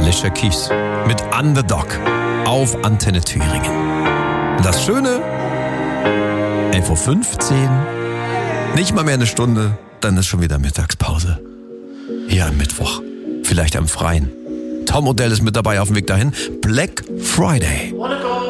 Alicia Keys mit Underdog auf Antenne Thüringen. Das Schöne, 11.15 Uhr, nicht mal mehr eine Stunde, dann ist schon wieder Mittagspause. Hier am Mittwoch, vielleicht am Freien. Tom Odell ist mit dabei auf dem Weg dahin. Black Friday.